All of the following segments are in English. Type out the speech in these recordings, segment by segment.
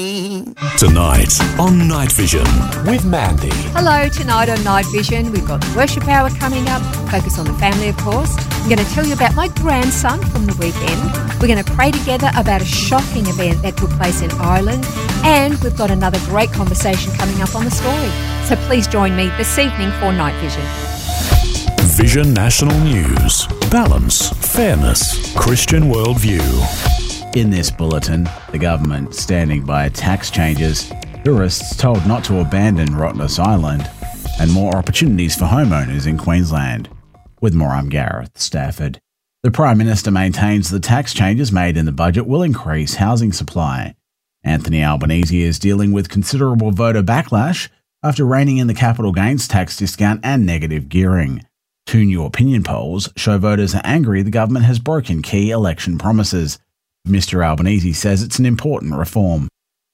Tonight on Night Vision with Mandy. Hello, tonight on Night Vision, we've got the worship hour coming up, focus on the family of course. I'm going to tell you about my grandson from the weekend. We're going to pray together about a shocking event that took place in Ireland, and we've got another great conversation coming up on the story. So please join me this evening for Night Vision. Vision National News. Balance, fairness, Christian worldview. In this bulletin, the government standing by tax changes, tourists told not to abandon Rottnest Island, and more opportunities for homeowners in Queensland. With more, I'm Gareth Stafford. The Prime Minister maintains the tax changes made in the budget will increase housing supply. Anthony Albanese is dealing with considerable voter backlash after reining in the capital gains tax discount and negative gearing. Two new opinion polls show voters are angry the government has broken key election promises. Mr. Albanese says it's an important reform.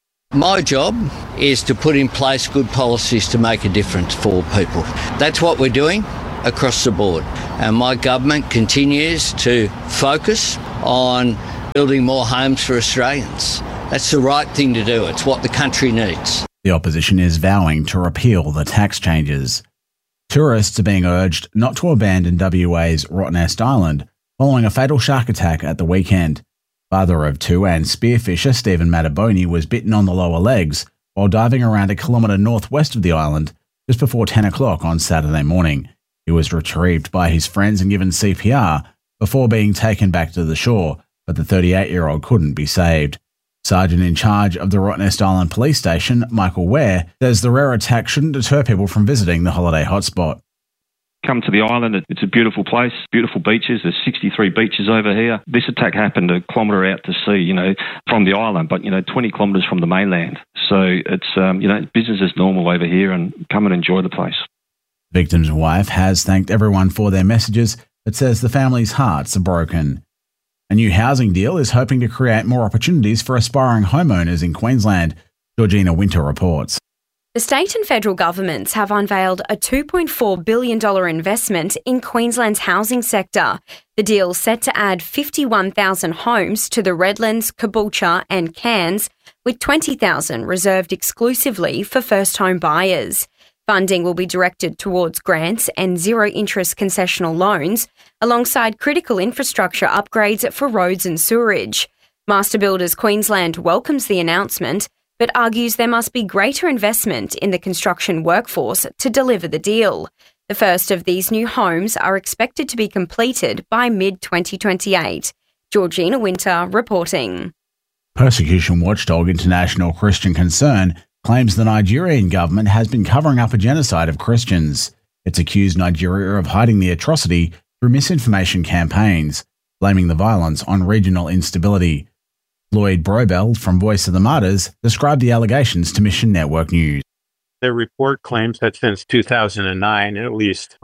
My job is to put in place good policies to make a difference for people. That's what we're doing across the board. And my government continues to focus on building more homes for Australians. That's the right thing to do. It's what the country needs. The opposition is vowing to repeal the tax changes. Tourists are being urged not to abandon WA's Rottnest Island following a fatal shark attack at the weekend. Father of two and spearfisher Stephen Mataboni was bitten on the lower legs while diving around a kilometre northwest of the island just before 10 o'clock on Saturday morning. He was retrieved by his friends and given CPR before being taken back to the shore, but the 38-year-old couldn't be saved. Sergeant in charge of the Rottnest Island Police Station, Michael Ware, says the rare attack shouldn't deter people from visiting the holiday hotspot. Come to the island. It's a beautiful place, beautiful beaches. There's 63 beaches over here. This attack happened a kilometre out to sea, from the island, but, 20 kilometres from the mainland. So it's, business as normal over here, and come and enjoy the place. The victim's wife has thanked everyone for their messages, but says the family's hearts are broken. A new housing deal is hoping to create more opportunities for aspiring homeowners in Queensland. Georgina Winter reports. The state and federal governments have unveiled a $2.4 billion investment in Queensland's housing sector. The deal set to add 51,000 homes to the Redlands, Caboolture and Cairns, with 20,000 reserved exclusively for first-home buyers. Funding will be directed towards grants and zero-interest concessional loans, alongside critical infrastructure upgrades for roads and sewerage. Master Builders Queensland welcomes the announcement, but argues there must be greater investment in the construction workforce to deliver the deal. The first of these new homes are expected to be completed by mid-2028. Georgina Winter reporting. Persecution watchdog International Christian Concern claims the Nigerian government has been covering up a genocide of Christians. It's accused Nigeria of hiding the atrocity through misinformation campaigns, blaming the violence on regional instability. Lloyd Brobell from Voice of the Martyrs described the allegations to Mission Network News. The report claims that since 2009, at least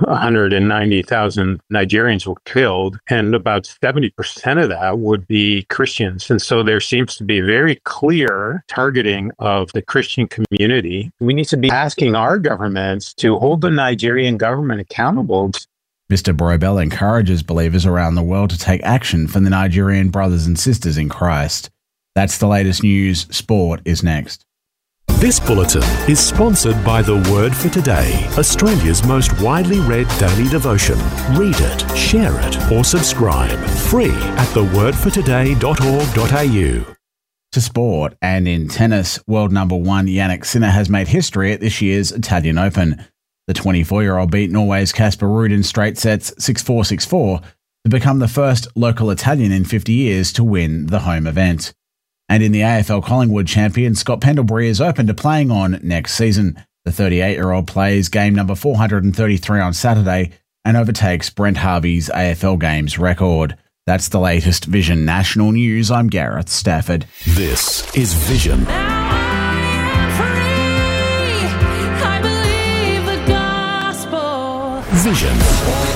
190,000 Nigerians were killed, and about 70% of that would be Christians. And so there seems to be very clear targeting of the Christian community. We need to be asking our governments to hold the Nigerian government accountable. Mr. Brobell encourages believers around the world to take action for the Nigerian brothers and sisters in Christ. That's the latest news. Sport is next. This bulletin is sponsored by The Word for Today, Australia's most widely read daily devotion. Read it, share it, or subscribe. Free at thewordfortoday.org.au. To sport, and in tennis, world number one Jannik Sinner has made history at this year's Italian Open. The 24-year-old beat Norway's Casper Ruud in straight sets 6-4, 6-4 to become the first local Italian in 50 years to win the home event. And in the AFL Collingwood champion, Scott Pendlebury is open to playing on next season. The 38-year-old plays game number 433 on Saturday and overtakes Brent Harvey's AFL games record. That's the latest Vision National News. I'm Gareth Stafford. This is Vision. Vision.